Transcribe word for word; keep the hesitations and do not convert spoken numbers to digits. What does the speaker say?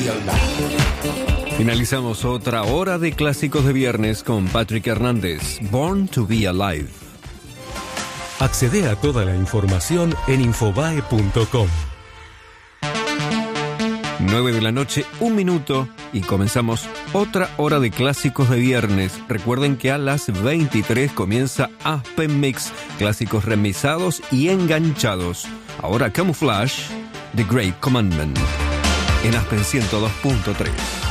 be alive. Finalizamos otra hora de clásicos de viernes con Patrick Hernández, Born to be Alive. Accede a toda la información en infobae punto com. nueve de la noche, un minuto, y comenzamos otra hora de clásicos de viernes. Recuerden que a las veintitrés comienza Aspen Mix, clásicos remisados y enganchados. Ahora Camouflage, The Great Commandment, en Aspen ciento dos punto tres.